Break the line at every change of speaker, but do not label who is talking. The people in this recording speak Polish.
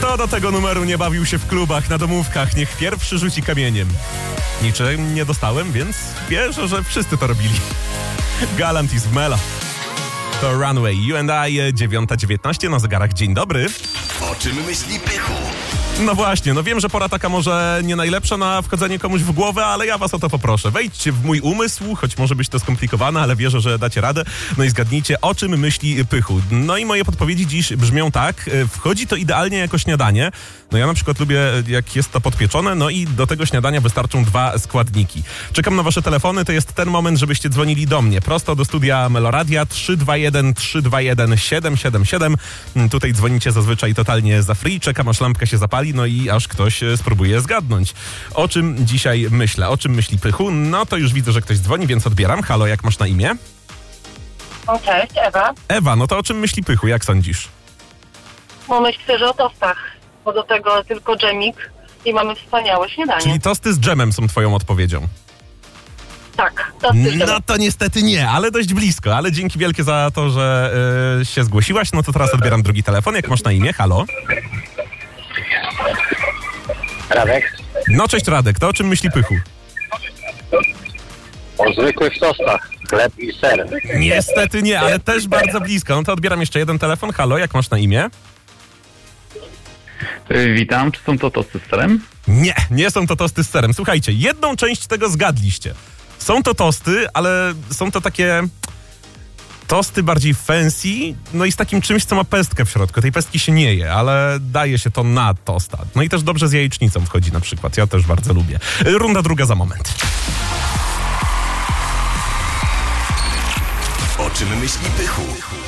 Kto do tego numeru nie bawił się w klubach, na domówkach, niech pierwszy rzuci kamieniem. Niczym nie dostałem, więc wierzę, że wszyscy to robili. Galantis w Mela. To Runway, You and I, 9:19 na zegarach. Dzień dobry.
O czym myśli Pychu?
No właśnie, no wiem, że pora taka może nie najlepsza na wchodzenie komuś w głowę, ale ja was o to poproszę. Wejdźcie w mój umysł, choć może być to skomplikowane, ale wierzę, że dacie radę. No i zgadnijcie, o czym myśli Pychu. No i moje podpowiedzi dziś brzmią tak. Wchodzi to idealnie jako śniadanie. No ja na przykład lubię, jak jest to podpieczone, no i do tego śniadania wystarczą 2 składniki. Czekam na wasze telefony, to jest ten moment, żebyście dzwonili do mnie. Prosto do studia Meloradia 321 777. Tutaj dzwonicie zazwyczaj totalnie za free. Czekam, aż lampka się zapali, no i aż ktoś spróbuje zgadnąć. O czym dzisiaj myślę? O czym myśli Pychu? No to już widzę, że ktoś dzwoni, więc odbieram. Halo, jak masz na imię?
O, cześć, Ewa.
Ewa, no to o czym myśli Pychu? Jak sądzisz?
No myślę, że o tostach, bo do tego tylko dżemik i mamy wspaniałe śniadanie.
Czyli tosty z dżemem są twoją odpowiedzią.
Tak, tosty z dżemem.
No to niestety nie, ale dość blisko. Ale dzięki wielkie za to, że się zgłosiłaś. No to teraz odbieram drugi telefon. Jak masz na imię? Halo?
Radek?
No cześć Radek, to o czym myśli Pychu?
O zwykłych tostach. Chleb i ser.
Niestety nie, ale też bardzo blisko. No to odbieram jeszcze jeden telefon. Halo, jak masz na imię?
Witam, czy są to tosty z serem?
Nie, nie są to tosty z serem. Słuchajcie, jedną część tego zgadliście. Są to tosty, ale są to takie tosty bardziej fancy, no i z takim czymś, co ma pestkę w środku. Tej pestki się nie je, ale daje się to na tosta. No i też dobrze z jajecznicą wchodzi na przykład. Ja też bardzo lubię. Runda druga za moment.
O czym myśli Pychu?